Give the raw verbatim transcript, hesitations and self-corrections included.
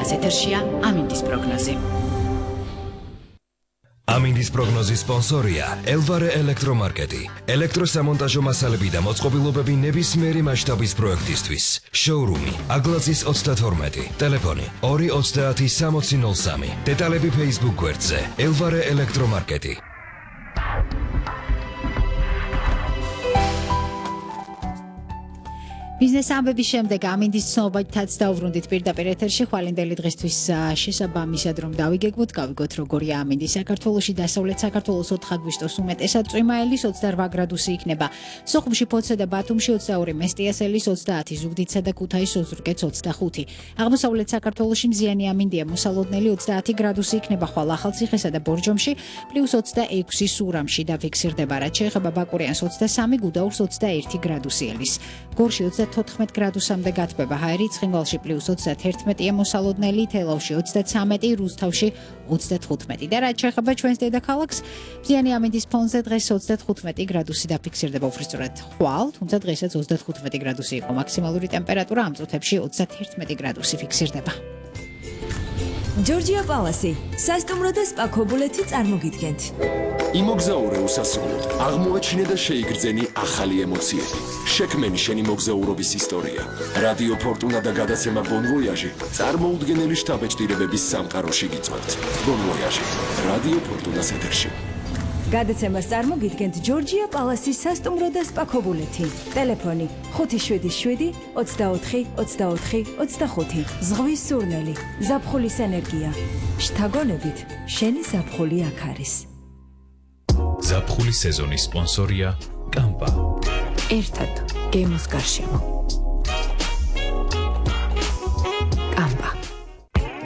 პორტუნას ეთერშია ამინდის პროგნოზი. ამინდის პროგნოზის სპონსორია ელვარე ელექტრომარკეტი. ელექტროსამონტაჟო მასალები და მოწყობილობები ნებისმიერი მასშტაბის პროექტისთვის. შოურუმი აგლაძის ოცდათორმეტი. ტელეფონი ორი ოცდაათი სამოცი ნოლ სამი. დეტალები Facebook გვერდზე ელვარე ელექტრომარკეტი. ბიზნეს ამბების შემდეგ ამინდის ცნობებითაც დავბრუნდით პირდაპირ ეთერში. ხვალინდელი დღისთვის შესაბამისად რომ დავიგეგმოთ, გავიგოთ როგორია ამინდი საქართველოში. დასავლეთ საქართველოს ოთხ აგვისტოს უმეტესად წვიმაელის ოცდაორ გრადუსი იქნება. სოხუმში, ფოთსა და ბათუმში ოცდაორი, მესტიასელის ოცდაათი, ზუგდიდსა და ქუთაისის ოზურგეთს ოცდახუთი. აღმოსავლეთ საქართველოში მზიანი ამინდია, მოსალოდნელი ოცდაათი გრადუსი იქნება, ხვალ ახალციხესა და ბორჯომში პლუს ოცდაექვსი სურამში დაფიქსირდება. რაც შეეხება ბაკურიანს ოცდასამი, გუდაურს ოცდაერთი გრადუსი ელის. გორში ოცდათოთხმეტ გრადუსამდე გათბება ჰაერი, ცხინვალში პლუს ოცდაათერთმეტია მოსალოდნელი, თელავში ოცდაცამეტი, რუსთავში ოცდათხუთმეტი. და რაც შეეხება ჩვენს დედაქალაქს, მზიანი ამინდის ფონზე დღეს ოცდათხუთმეტი გრადუსი დაფიქსირდება უბრალოდ ხვალ, თუმცა დღესაც ოცდათხუთმეტი გრადუსი იყო მაქსიმალური ტემპერატურა, ამ წუთებში ოცდაათერთმეტი გრადუსი ფიქსირდება. ჯორჯია პალასი, სასტუმრო და სპა ქობულეთი წარმოგიდგენთ. იმოგზაურე უსასრულოდ, აღმოაჩინე და შეიგრძენი ახალი ემოციები. შექმენი შენი მოგზაურობის ისტორია. რადიო ფორტუნა და გადაცემა Bon Voyage წარმოუდგენელი შთაბეჭდილებების სამყაროში გიწვევთ. Bon Voyage, რადიო ფორტუნას ეთერში. გადაცემას წარმოგიდგენთ ჯორჯია პალასის სასტუმრო და სპა ქობულეთი. ტელეფონი ხუთი შვიდი შვიდი ოცდაოთხი ოცდაოთხი ოცდახუთი. ზღვის სურნელი, ზაფხულის ენერგია. შთაგონებით, შენი ზაფხული აქ არის. ზაფხულის სეზონის სპონსორია კამპა. ერთად გემოს გარშემო.